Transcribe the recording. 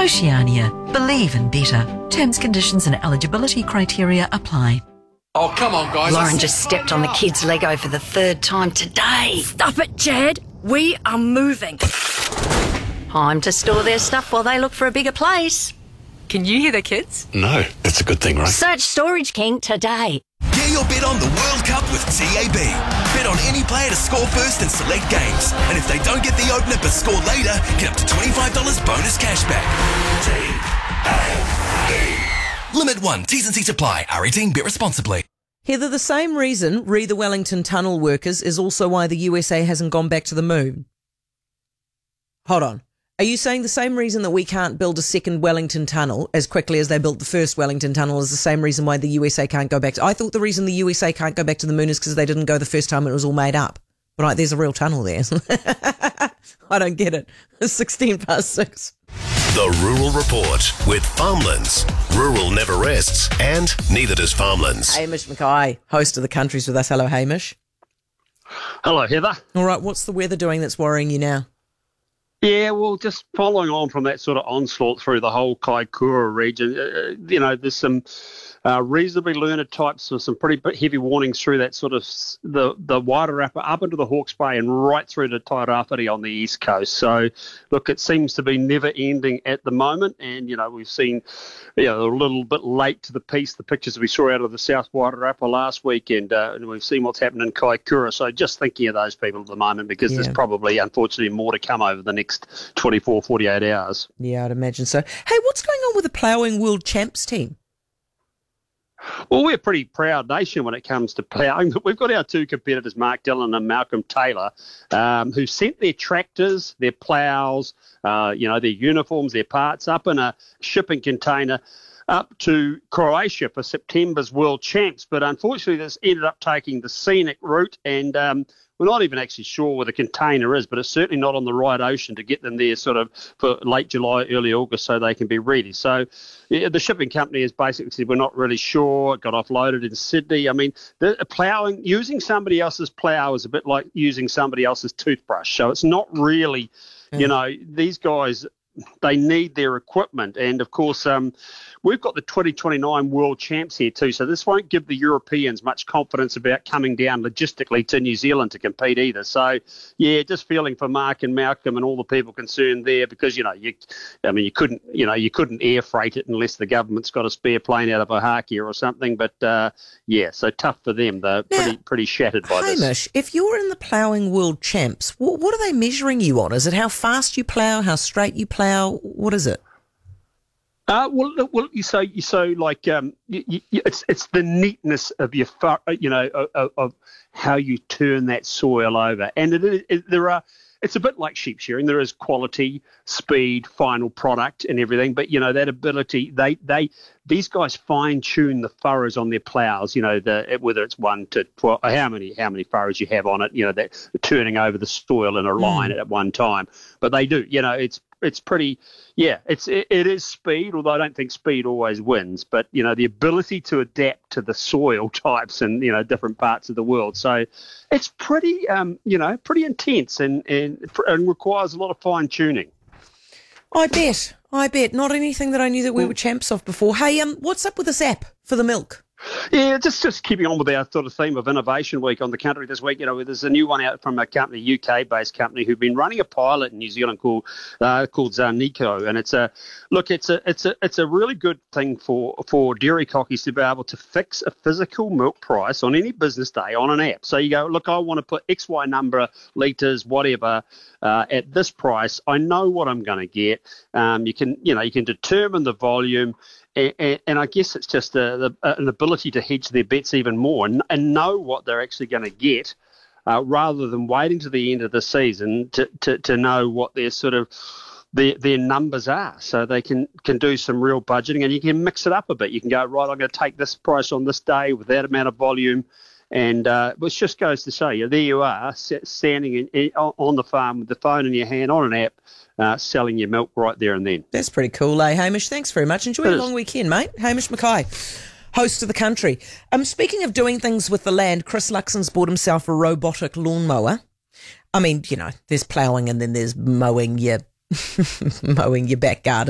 Oceania. Believe in better. Terms, conditions and eligibility criteria apply. Oh, come on, guys. Lauren just stepped on the kid's Lego for the third time today. Stop it, Chad. We are moving. Time to store their stuff while they look for a bigger place. Can you hear the kids? No, that's a good thing, right? Search Storage King today. Get your bet on the World Cup with TAB. Bet on any player to score first in select games. And if they don't get the opener but score later, get up to $25 bonus cashback. TAB. Limit 1. T's and C's apply. R18. Bet responsibly. Heather, the same reason re the Wellington tunnel workers is also why the USA hasn't gone back to the moon. Hold on. Are you saying the same reason that we can't build a second Wellington tunnel as quickly as they built the first Wellington tunnel is the same reason why the USA can't go back to... I thought the reason the USA can't go back to the moon is because they didn't go the first time and it was all made up. But right, there's a real tunnel there. I don't get it. It's 6:16. The Rural Report with Farmlands. Rural never rests and neither does Farmlands. Hamish Mackay, host of The Countries with us. Hello, Hamish. Hello, Heather. All right, what's the weather doing that's worrying you now? Yeah, well, just following on from that sort of onslaught through the whole Kaikoura region, there's some reasonably learned types with some pretty heavy warnings through that sort of the Wairarapa up into the Hawke's Bay and right through to Tairāwhiti on the east coast. So, look, it seems to be never ending at the moment. And, we've seen, a little bit late to the piece, the pictures we saw out of the South Wairarapa last weekend, and we've seen what's happened in Kaikoura. So just thinking of those people at the moment because there's probably, unfortunately, more to come over the next 24, 48 hours. Yeah, I'd imagine so. Hey, what's going on with the ploughing world champs team? Well, we're a pretty proud nation when it comes to ploughing. We've got our two competitors, Mark Dillon and Malcolm Taylor, who sent their tractors, their ploughs, their uniforms, their parts up in a shipping container up to Croatia for September's World Champs. But unfortunately, this ended up taking the scenic route and we're not even actually sure where the container is, but it's certainly not on the right ocean to get them there sort of for late July, early August so they can be ready. So the shipping company has basically said we're not really sure. It got offloaded in Sydney. I mean, the ploughing, using somebody else's plough is a bit like using somebody else's toothbrush. So it's not really, these guys, they need their equipment. And, of course, we've got the 2029 World Champs here too, so this won't give the Europeans much confidence about coming down logistically to New Zealand to compete either. So, yeah, just feeling for Mark and Malcolm and all the people concerned there because, you couldn't air freight it unless the government's got a spare plane out of Ohakea or something. But, so tough for them. They're pretty shattered by this. Hamish, if you're in the ploughing World Champs, what are they measuring you on? Is it how fast you plough, how straight you plough? What is it? It's the neatness of your, of how you turn that soil over, and it's a bit like sheep shearing. There is quality, speed, final product, and everything. But that ability, these guys fine tune the furrows on their ploughs. Whether it's 1 to 12, how many furrows you have on it. That turning over the soil in a line at one time. But they do. It's pretty, it is speed, although I don't think speed always wins, but, the ability to adapt to the soil types and, different parts of the world. So it's pretty, pretty intense and requires a lot of fine tuning. I bet. Not anything that I knew that we were champs of before. Hey, what's up with this app for the milk? Yeah, just keeping on with our sort of theme of Innovation Week on the country this week. There's a new one out from a company, UK-based company, who've been running a pilot in New Zealand called Zarnico, and it's a really good thing for dairy cockies to be able to fix a physical milk price on any business day on an app. So you go, look, I want to put X, Y number litres, whatever, at this price. I know what I'm going to get. You can determine the volume. And I guess it's just an ability to hedge their bets even more and know what they're actually going to get rather than waiting to the end of the season to know what their sort of their numbers are. So they can do some real budgeting and you can mix it up a bit. You can go, right, I'm going to take this price on this day with that amount of volume. And which just goes to show you, there you are, standing on the farm with the phone in your hand on an app, selling your milk right there and then. That's pretty cool, eh, Hamish? Thanks very much. Enjoy your long weekend, mate. Hamish Mackay, host of The Country. Speaking of doing things with the land, Chris Luxon's bought himself a robotic lawnmower. I mean, there's ploughing and then there's mowing your back garden.